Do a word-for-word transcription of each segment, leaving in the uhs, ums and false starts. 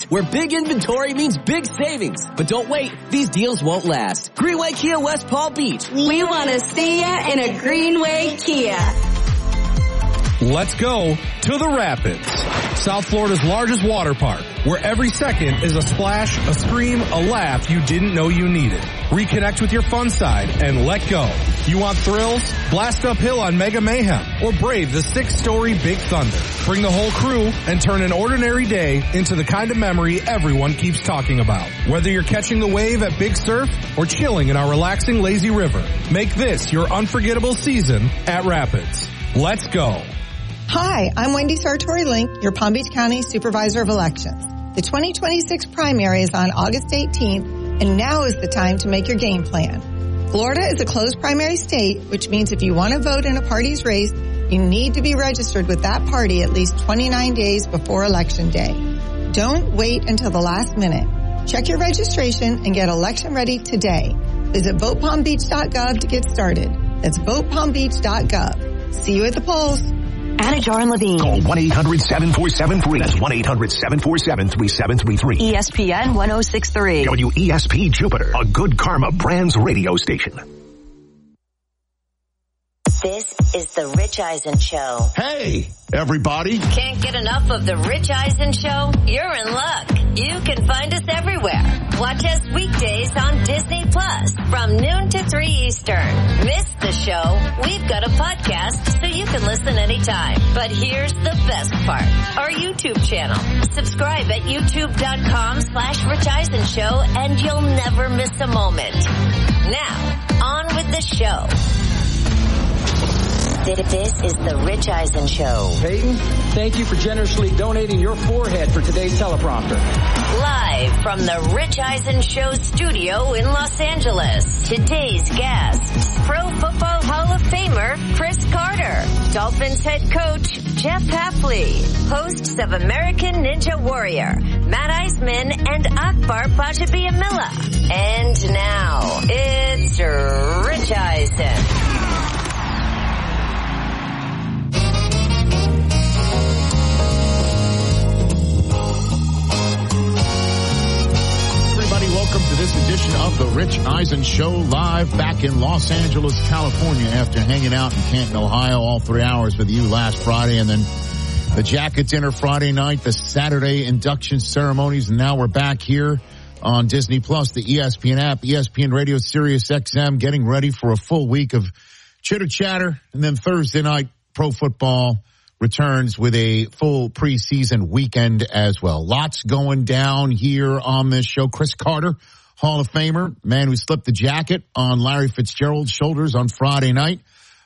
West, where big inventory means big savings. But don't wait, these deals won't last. Greenway Kia West Palm Beach. We want to see ya in a Greenway Kia. Let's go to the Rapids, South Florida's largest water park, where every second is a splash, a scream, a laugh you didn't know you needed. Reconnect with your fun side and let go. You want thrills? Blast uphill on Mega Mayhem or brave the six-story Big Thunder. Bring the whole crew and turn an ordinary day into the kind of memory everyone keeps talking about. Whether you're catching the wave at Big Surf or chilling in our relaxing lazy river, make this your unforgettable season at Rapids. Let's go. Hi, I'm Wendy Sartori-Link, your Palm Beach County Supervisor of Elections. The twenty twenty-six primary is on August eighteenth, and now is the time to make your game plan. Florida is a closed primary state, which means if you want to vote in a party's race, you need to be registered with that party at least twenty-nine days before Election Day. Don't wait until the last minute. Check your registration and get election ready today. Visit vote palm beach dot gov to get started. That's vote palm beach dot gov. See you at the polls. Anna Jar and Levine. Call one eight hundred seven four seven three. That's one eight hundred seven four seven three seven three three. E S P N one oh six three. W E S P Jupiter, a Good Karma Brands radio station. This is the Rich Eisen Show. Hey, everybody. Can't get enough of the Rich Eisen Show? You're in luck. You can find us everywhere. Watch us weekdays on Disney Plus from noon to three Eastern. Miss the show? We've got a podcast so you can listen anytime. But here's the best part. Our YouTube channel. Subscribe at youtube.com slash Rich Eisen Show and you'll never miss a moment. Now, on with the show. This is the Rich Eisen Show. Peyton, thank you for generously donating your forehead for today's teleprompter. Live from the Rich Eisen Show studio in Los Angeles. Today's guests, Pro Football Hall of Famer Cris Carter, Dolphins head coach Jeff Hafley, hosts of American Ninja Warrior, Matt Eisman and Akbar Bajabiamila. And now, it's Rich Eisen. Welcome to this edition of the Rich Eisen Show, live back in Los Angeles, California, after hanging out in Canton, Ohio, all three hours with you last Friday, and then the Jacket Dinner Friday night, the Saturday induction ceremonies, and now we're back here on Disney Plus, the E S P N app, E S P N Radio, Sirius X M, getting ready for a full week of chitter chatter, and then Thursday night, pro football returns with a full preseason weekend as well. Lots going down here on this show. Cris Carter, Hall of Famer, man who slipped the jacket on Larry Fitzgerald's shoulders on Friday night.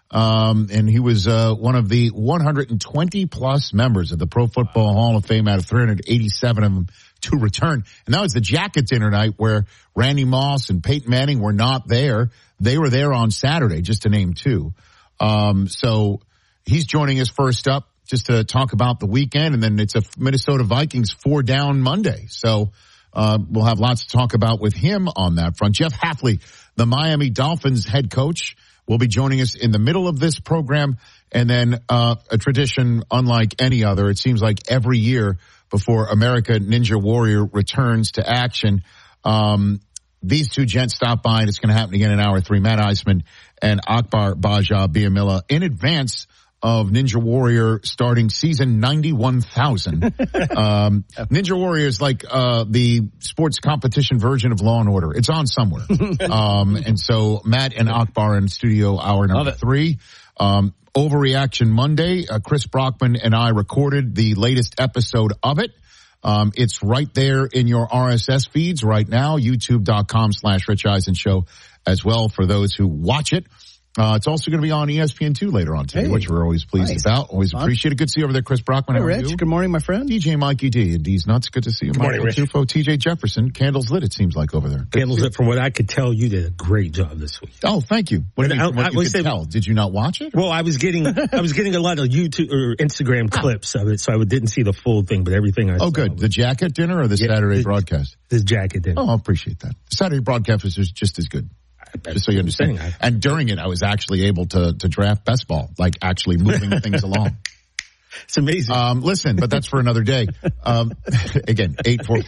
Um, and he was, uh, one of the one hundred twenty plus members of the Pro Football Hall of Fame out of three hundred eighty-seven of them to return. And that was the Jacket Dinner night where Randy Moss and Peyton Manning were not there. They were there on Saturday, just to name two. Um, so, he's joining us first up just to talk about the weekend, and then it's a Minnesota Vikings four down Monday. So uh we'll have lots to talk about with him on that front. Jeff Hafley, the Miami Dolphins head coach, will be joining us in the middle of this program, and then uh a tradition unlike any other. It seems like every year before America Ninja Warrior returns to action, um these two gents stop by, and it's going to happen again in hour three. Matt Eisman and Akbar Bajabiamila in advance of Ninja Warrior starting season ninety-one thousand. um, Ninja Warrior is like uh, the sports competition version of Law and Order. It's on somewhere. um, and so Matt and Akbar in studio hour number three. Um, Overreaction Monday. Uh, Chris Brockman and I recorded the latest episode of it. Um, it's right there in your R S S feeds right now, youtube.com slash Rich Eisen Show as well for those who watch it. Uh, it's also going to be on E S P N two later on today, hey, which we're always pleased nice. about. Always Fun. appreciate it. Good to see you over there, Chris Brockman. Hey, How Rich. Are you? Good morning, my friend. D J Mikey D and D's Nuts. Good to see you. Good morning, Rich. Tufo, T J Jefferson. Candles lit, it seems like, over there. Candles lit, from what I could tell, you did a great job this week. Oh, thank you. What, do you, mean, I, what I, you I could say, tell? Did you not watch it? Well, I was getting I was getting a lot of YouTube or Instagram clips of it, so I didn't see the full thing, but everything I oh, saw. Oh, good. Was, the Jacket Dinner or the yeah, Saturday the, broadcast? The Jacket Dinner. Oh, I appreciate that. The Saturday broadcast was just, just as good. Just so you understand. I, and during it, I was actually able to, to draft best ball, like actually moving things along. It's amazing. Um, listen, but that's for another day. Um, again, eight four